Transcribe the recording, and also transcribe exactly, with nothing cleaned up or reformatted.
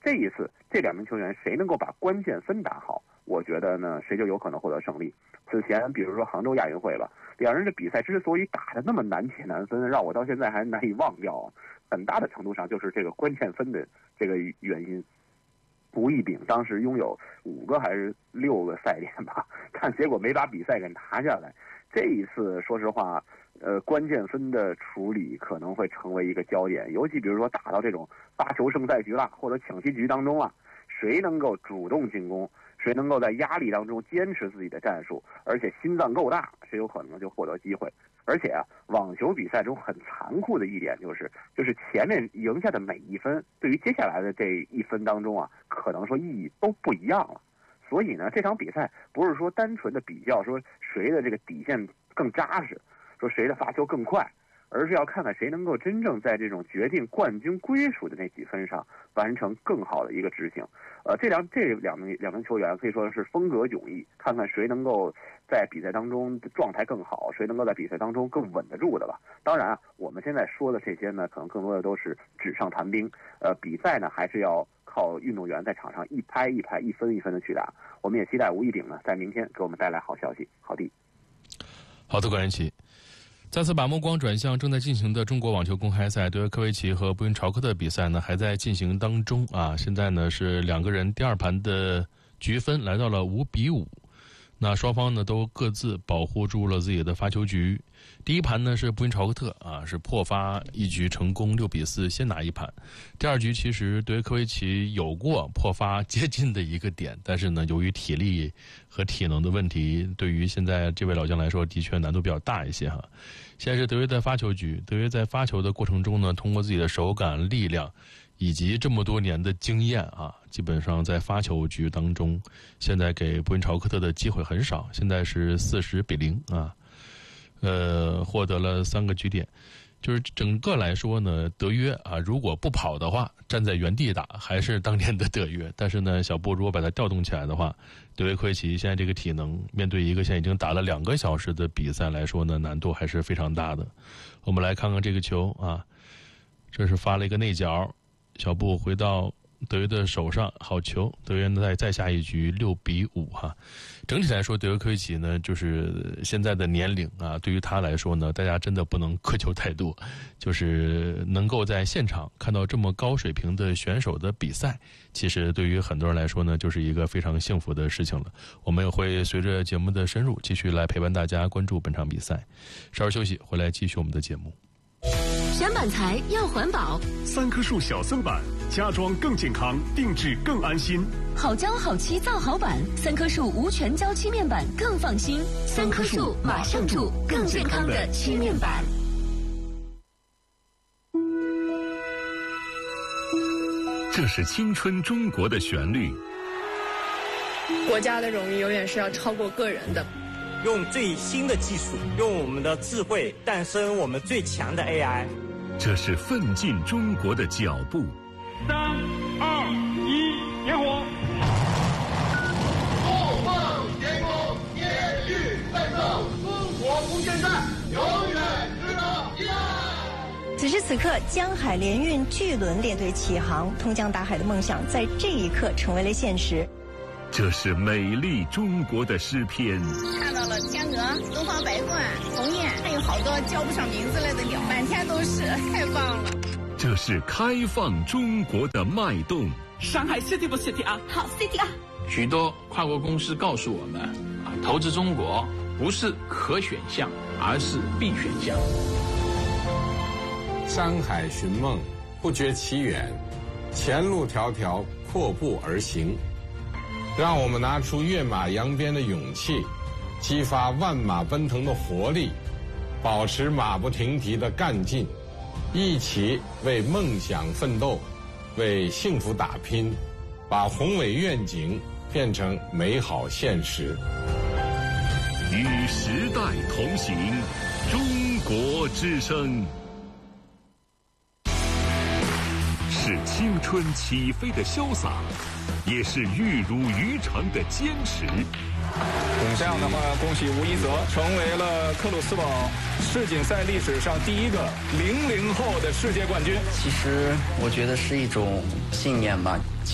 这一次这两名球员谁能够把关键分打好，我觉得呢谁就有可能获得胜利。此前比如说杭州亚运会吧，两人的比赛之所以打得那么难解难分，让我到现在还难以忘掉，很大的程度上就是这个关键分的这个原因。吴亦丙当时拥有五个还是六个赛点吧，但结果没把比赛给拿下来。这一次说实话，呃，关键分的处理可能会成为一个焦点，尤其比如说打到这种发球胜赛局了，或者抢七局当中了，谁能够主动进攻，谁能够在压力当中坚持自己的战术，而且心脏够大，谁有可能就获得机会。而且啊，网球比赛中很残酷的一点就是，就是前面赢下的每一分，对于接下来的这一分当中啊，可能说意义都不一样了。所以呢，这场比赛不是说单纯的比较说谁的这个底线更扎实，说谁的发球更快，而是要看看谁能够真正在这种决定冠军归属的那几分上完成更好的一个执行。呃，这两这两名两名球员可以说是风格迥异，看看谁能够在比赛当中的状态更好，谁能够在比赛当中更稳得住的吧。当然啊，我们现在说的这些呢，可能更多的都是纸上谈兵。呃，比赛呢还是要靠运动员在场上一拍一拍、一分一分的去打。我们也期待吴亦丙呢在明天给我们带来好消息。好的， 好的，关仁奇。再次把目光转向正在进行的中国网球公开赛，德约科维奇和布云朝科特比赛呢还在进行当中啊。现在呢是两个人第二盘的局分来到了五比五，那双方呢都各自保护住了自己的发球局。第一盘呢是布云朝科特啊是破发一局成功六比四先拿一盘。第二局其实德约科维奇有过破发接近的一个点，但是呢由于体力和体能的问题，对于现在这位老将来说的确难度比较大一些哈。现在是德约在发球局，德约在发球的过程中呢，通过自己的手感、力量以及这么多年的经验啊，基本上在发球局当中，现在给布云朝科特的机会很少。现在是四十比零啊，呃，获得了三个局点。就是整个来说呢，德约啊，如果不跑的话，站在原地打还是当年的德约。但是呢，小布如果把它调动起来的话，德约科维奇现在这个体能，面对一个现在已经打了两个小时的比赛来说呢，难度还是非常大的。我们来看看这个球啊，这是发了一个内角，小布回到德约的手上，好球。德约呢再再下一局六比五哈。整体来说，德约科维奇呢，就是现在的年龄啊，对于他来说呢，大家真的不能苛求太多，就是能够在现场看到这么高水平的选手的比赛，其实对于很多人来说呢，就是一个非常幸福的事情了。我们也会随着节目的深入，继续来陪伴大家关注本场比赛。稍事休息，回来继续我们的节目。 选板材要环保， 三棵树小森板，家装更健康，定制更安心。 好胶好漆造好板，三棵树无全胶漆面板更放心。三棵树马上住更健康的漆面板。 这是青春中国的旋律。 国家的荣誉永远是要超过个人的。 用最新的技术，用我们的智慧诞生我们最强的 A I。 这是奋进中国的脚步。 三二一，点火！ 后方天空，天域奋斗，中国不间断，永远值得依赖。 此时此刻，江海联运巨轮列队起航，通江达海的梦想在这一刻成为了现实。 这是美丽中国的诗篇。 看到了天鹅、东方白鹳、鸿雁，还有好多叫不上名字来的鸟，满天都是，太棒了。 这是开放中国的脉动。 上海 City 不 City 啊？ 好 City 啊！ 许多跨国公司告诉我们，啊，投资中国不是可选项，而是必选项。 山海寻梦，不觉其远，前路迢迢，阔步而行。让我们拿出跃马扬鞭的勇气，激发万马奔腾的活力，保持马不停蹄的干劲，一起为梦想奋斗，为幸福打拼，把宏伟愿景变成美好现实。 与时代同行，中国之声。是青春起飞的潇洒，也是玉汝于成的坚持。 这样的话，恭喜吴一泽成为了克鲁斯堡世锦赛历史上第一个零零后的世界冠军。 其实我觉得是一种信念吧。